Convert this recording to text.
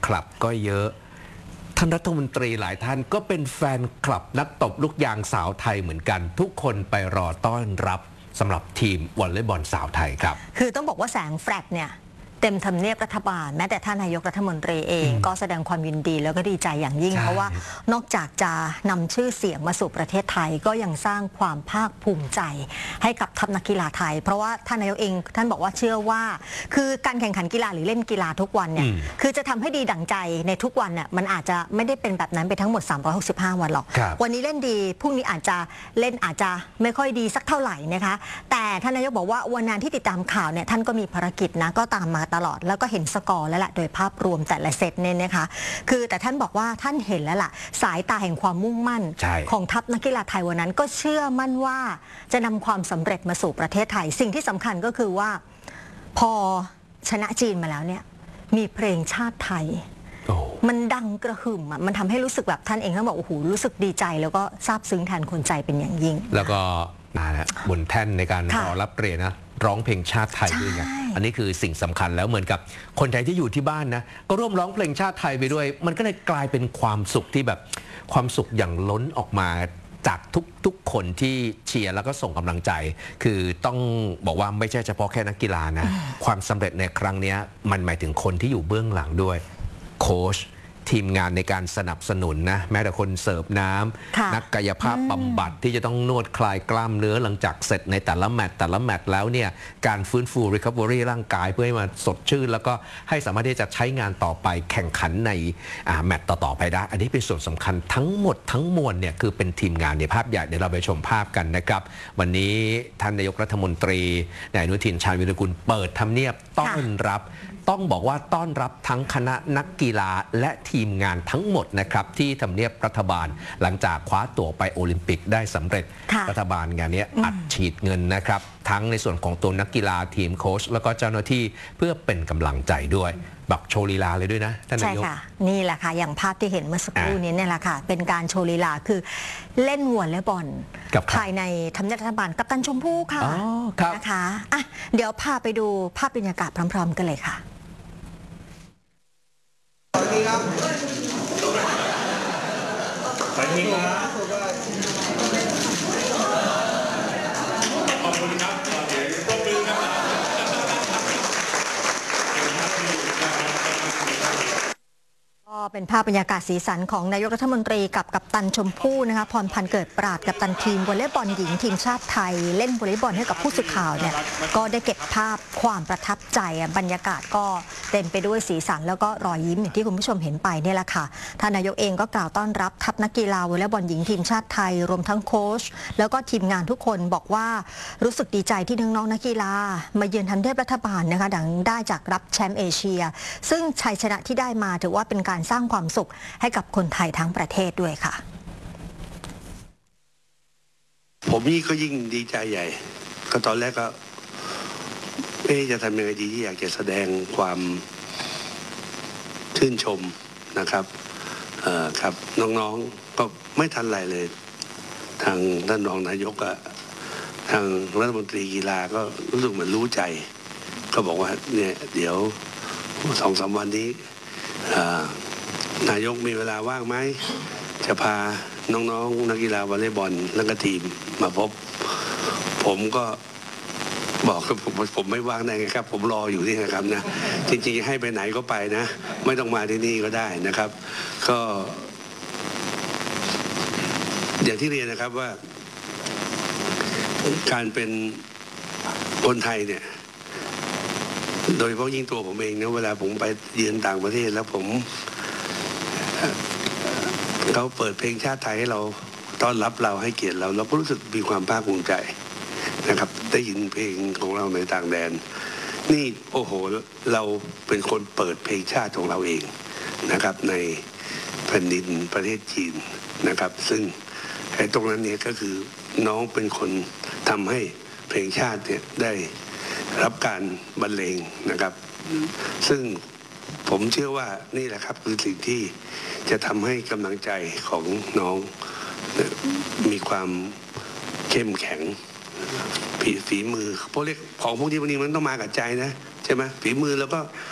ลับก็เยอะท่านรัฐมนตรีหลายท่านก็เป็นแฟนคลับนักตบลูกยางสาวไทยเหมือนกันทุกคนไปรอต้อนรับสำหรับทีมวอลเลย์บอลสาวไทยครับคือต้องบอกว่าแสงแฟลชเนี่ยเต็มทำเนียบรัฐบาลแม้แต่ท่านนายกรัฐมนตรีเองก็แสดงความยินดีแล้วก็ดีใจอย่างยิ่งเพราะว่านอกจากจะนำชื่อเสียงมาสู่ประเทศไทยก็ยังสร้างความภาคภูมิใจให้กับทัพนักกีฬาไทยเพราะว่าท่านนายกเองท่านบอกว่าเชื่อว่าคือการแข่งขันกีฬาหรือเล่นกีฬาทุกวันเนี่ยคือจะทำให้ดีดั่งใจในทุกวันเนี่ยมันอาจจะไม่ได้เป็นแบบนั้นไปทั้งหมด365วันหรอกวันนี้เล่นดีพรุ่งนี้อาจจะเล่นอาจจะไม่ค่อยดีสักเท่าไหร่นะคะแต่ท่านนายกบอกว่าวันนั้นที่ติดตามข่าวเนี่ยท่านก็มีภารกิจนะก็ตามมาตลอดแล้วก็เห็นสกอร์แล้วแหละโดยภาพรวมแต่ละเซตเนี่ยนะคะคือแต่ท่านบอกว่าท่านเห็นแล้วล่ะสายตาแห่งความมุ่งมั่นของทัพนักกีฬาไทยวันนั้นก็เชื่อมั่นว่าจะนำความสำเร็จมาสู่ประเทศไทยสิ่งที่สำคัญก็คือว่าพอชนะจีนมาแล้วเนี่ยมีเพลงชาติไทยมันดังกระหึ่มอ่ะมันทำให้รู้สึกแบบท่านเองท่านบอกโอ้โหรู้สึกดีใจแล้วก็ซาบซึ้งแทนคนใจเป็นอย่างยิ่งแล้วก็บนแท่นในการรอรับเหรียญนะร้องเพลงชาติไทยด้วยไงอันนี้คือสิ่งสำคัญแล้วเหมือนกับคนไทยที่อยู่ที่บ้านนะก็ร่วมร้องเพลงชาติไทยไปด้วยมันก็เลยกลายเป็นความสุขที่แบบความสุขอย่างล้นออกมาจากทุกคนที่เชียร์แล้วก็ส่งกำลังใจคือต้องบอกว่าไม่ใช่เฉพาะแค่นักกีฬานะความสำเร็จในครั้งนี้มันหมายถึงคนที่อยู่เบื้องหลังด้วยโค้ชทีมงานในการสนับสนุนนะแม้แต่คนเสิร์ฟน้ำนักกายภาพบำบัดที่จะต้องนวดคลายกล้ามเนื้อหลังจากเสร็จในแต่ละแมตช์แล้วเนี่ยการฟื้นฟู recovery ร่างกายเพื่อให้มาสดชื่นแล้วก็ให้สามารถที่จะใช้งานต่อไปแข่งขันในแมตช์ต่อไปได้อันนี้เป็นส่วนสำคัญทั้งหมดทั้งมวลเนี่ยคือเป็นทีมงานในภาพใหญ่เดี๋ยวเราไปชมภาพกันนะครับวันนี้ท่านนายกรัฐมนตรีนายอนุทินชาญวิรุฬกุลเปิดทำเนียบต้อนรับต้องบอกว่าต้อนรับทั้งคณะนักกีฬาและทีมงานทั้งหมดนะครับที่ทำเนียบรัฐบาลหลังจากคว้าตั๋วไปโอลิมปิกได้สำเร็จรัฐบาลงานนี้อัดฉีดเงินนะครับทั้งในส่วนของตัวนักกีฬาทีมโค้ชแล้วก็เจ้าหน้าที่เพื่อเป็นกำลังใจด้วยแบบโชว์ลีลาเลยด้วยนะท่านนายกใช่ค่ะนี่แหละค่ะอย่างภาพที่เห็นเมื่อสักครู่นี้เนี่ยแหละค่ะเป็นการโชว์ลีลาคือเล่นวอลเลย์บอลภายในทำเนียบรัฐบาลกัปตันชมพู่ค่ะนะคะอ่ะเดี๋ยวพาไปดูภาพบรรยากาศพร้อมๆกันเลยค่ะสวัสดีครับสวัสดีครับขอบคุณครับขอบคุณครับก็เป็นภาพบรรยากาศสีสันของนายกรัฐมนตรีกับกัปตันชมพู่นะคะพรพันธ์เกิดปราดกัปตันทีมวอลเลย์บอลหญิงทีมชาติไทยเล่นวอลเลย์บอลให้กับผู้สื่อข่าวเนี่ยก็ได้เก็บภาพความประทับใจบรรยากาศก็เต็มไปด้วยสีสันแล้วก็รอยยิ้มอย่างที่คุณผู้ชมเห็นไปเนี่ยแหละค่ะท่านนายกเองก็กล่าวต้อนรับทัพนักกีฬาวอลเลย์บอลหญิงทีมชาติไทยรวมทั้งโค้ชแล้วก็ทีมงานทุกคนบอกว่ารู้สึกดีใจที่น้องๆนักกีฬามาเยือนทำเนียบรัฐบาลนะคะดังได้จากรับแชมป์เอเชียซึ่งชัยชนะที่ได้มาถือว่าเป็นการสร้างความสุขให้กับคนไทยทั้งประเทศด้วยค่ะผมนี่ก็ยิ่งดีใจใหญ่ก็ตอนแรกก็จะทำยังไงดีที่อยากจะแสดงความชื่นชมนะครับครับน้องๆก็ไม่ทันไรเลยทางท่านรองนายกอะทางรัฐมนตรีกีฬาก็รู้สึกเหมือนรู้ใจก็บอกว่าเนี่ยเดี๋ยว2-3 วันนี้นายกมีเวลาว่างไหมจะพาน้องๆนักกีฬาวอลเลย์บอลและก็ทีมมาพบผมก็บอกผมไม่ว่างได้ไงครับผมรออยู่นี่นะครับนะจริงๆให้ไปไหนก็ไปนะไม่ต้องมาที่นี่ก็ได้นะครับก็อย่างที่เรียนนะครับว่าการเป็นคนไทยเนี่ยโดยเฉพาะยิ่งตัวผมเองนะเวลาผมไปเยือนต่างประเทศแล้วเขาเปิดเพลงชาติไทยให้เราต้อนรับเราให้เกียรติเราก็รู้สึกมีความภาคภูมิใจนะครับได้ยินเพลงของเราในต่างแดนนี่โอ้โหเราเป็นคนเปิดเพลงชาติของเราเองนะครับในแผ่นดินประเทศจีนนะครับซึ่งตรงนั้นเนี่ยก็คือน้องเป็นคนทำให้เพลงชาติเนี่ยได้รับการบรรเลงนะครับซึ่งผมเชื่อว่านี่แหละครับคือสิ่งที่จะทำให้กำลังใจของน้องมีความเข้มแข็งฝีมือเพราะเรียกของพวกนี้บางทีมันต้องมากับใจนะใช่ไหมฝีมือแล้วก็